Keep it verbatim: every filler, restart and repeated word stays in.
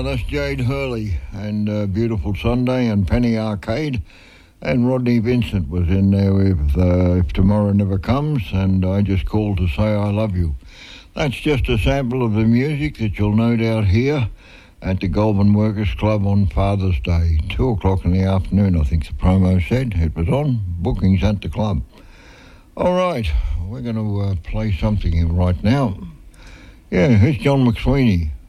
that's Jade Hurley and uh, Beautiful Sunday and Penny Arcade. And Rodney Vincent was in there with uh, If Tomorrow Never Comes, and I just called to say I love you. That's just a sample of the music that you'll no doubt hear at the Goulburn Workers Club on Father's Day. Two o'clock in the afternoon, I think the promo said. It was on. Bookings at the club. All right, we're going to uh, play something right now. Yeah, here's John McSweeney.